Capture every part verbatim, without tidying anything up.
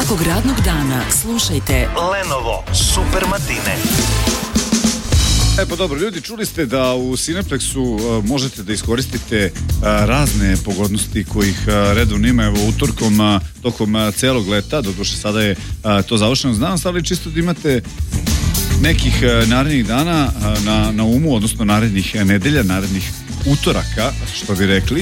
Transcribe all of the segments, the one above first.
Svakog radnog dana slušajte Lenovo Super Matine. E pa dobro, ljudi, čuli ste da u Cineplexu uh, možete da iskoristite uh, razne pogodnosti kojih uh, redovno ima. Evo, utorkom, uh, tokom uh, celog leta, doduše sada je uh, to završeno, znam, ali čisto da imate nekih uh, narednih dana uh, na, na umu, odnosno narednih uh, nedelja, narednih utoraka, što bi rekli.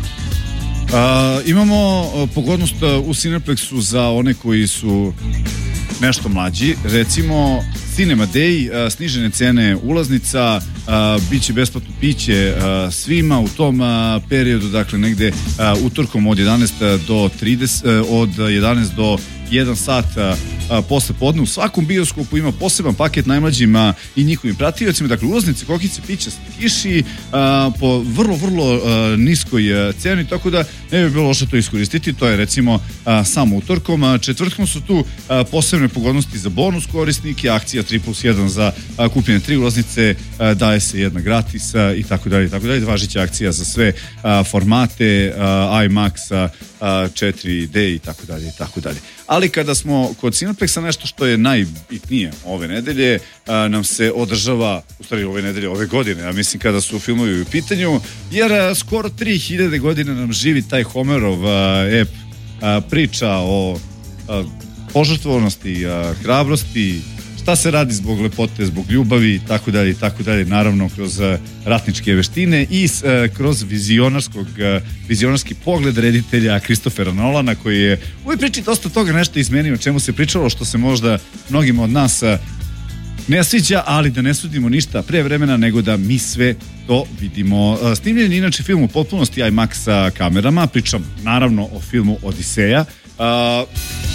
Uh, imamo uh, pogodnost uh, u Cineplexu za one koji su nešto mlađi, recimo Cinema Day, uh, snižene cene ulaznica, uh, biće besplatno piće uh, svima u tom uh, periodu, dakle negde uh, utorkom od jedanaest do trideset, uh, od jedanaest do jedan sat uh, posle podne. U svakom bioskopu ima poseban paket najmlađima i njihovim pratiocima, dakle ulaznice, kokice, pića, slatkiši uh, po vrlo, vrlo uh, niskoj uh, ceni, tako da ne bi bilo loše to iskoristiti. To je recimo uh, samo utorkom. Uh, četvrtkom su tu uh, posebne pogodnosti za bonus korisnike, akcija tri plus jedan za uh, kupljene tri ulaznice, uh, daje se jedna gratis uh, i tako dalje, tako dalje. Važića akcija za sve uh, formate, uh, IMAX, uh, četiri D i tako dalje i tako dalje. Ali kada smo kod Cineplexa, nešto što je najbitnije ove nedelje, a, nam se održava, u stvari ove nedelje, ove godine, ja mislim kada su filmovi u pitanju, jer a, skoro tri hiljade godina nam živi taj Homerov a, ep, a, priča o a, požrtvovanosti, a, hrabrosti, šta se radi zbog lepote, zbog ljubavi i tako dalje i tako dalje, naravno kroz uh, ratničke veštine i uh, kroz vizionarskog uh, vizionarski pogled reditelja Christophera Nolana, koji je u ovoj priči dosta toga nešto izmenio, o čemu se pričalo, što se možda mnogima od nas uh, ne sviđa, ali da ne sudimo ništa pre vremena, nego da mi sve to vidimo. Uh, snimljen je inače film u potpunosti IMAX kamerama, pričam naravno o filmu Odiseja. Uh,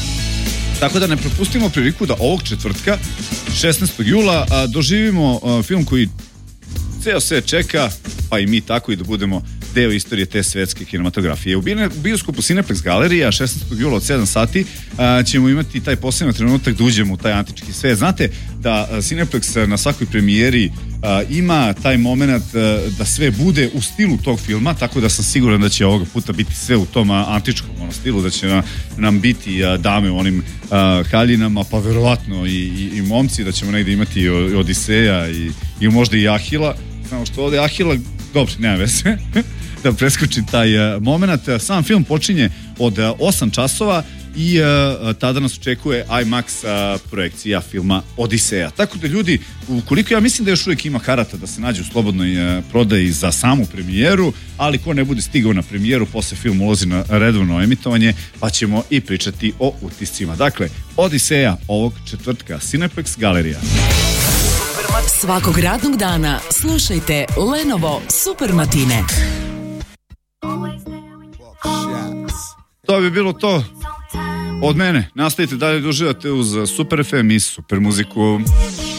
Tako da ne propustimo priliku da ovog četvrtka, šesnaestog jula, a, doživimo a, film koji ceo sve čeka, pa i mi tako, i da budemo deo istorije te svetske kinematografije. U bioskopu Cineplex Galerija šesnaestog jula od sedam sati a, ćemo imati taj poseban trenutak da uđemo u taj antički svet. Znate da a, Cineplex na svakoj premijeri a, ima taj moment a, da sve bude u stilu tog filma, tako da sam siguran da će ovoga puta biti sve u tom a, antičkom ono, stilu, da će na, nam biti a, dame u onim a, haljinama, pa verovatno i, i, i momci, da ćemo negde imati i Odiseja i, i možda i Ahila. Znamo što ovde Ahila, dobro, nema veze, da preskočim taj uh, moment. Sam film počinje od uh, osam časova i uh, tada nas očekuje IMAX uh, projekcija filma Odiseja. Tako da ljudi, ukoliko ja mislim da još uvijek ima karata da se nađe u slobodnoj uh, prodaji za samu premijeru, ali ko ne bude stigao na premijeru, posle film ulazi na redovno emitovanje, pa ćemo i pričati o utiscima. Dakle, Odiseja ovog četvrtka, Cineplex Galerija. Svakog radnog dana slušajte Lenovo Super Matine. To bi bilo to od mene. Nastavite dalje da uživate uz Super F M i Super muziku.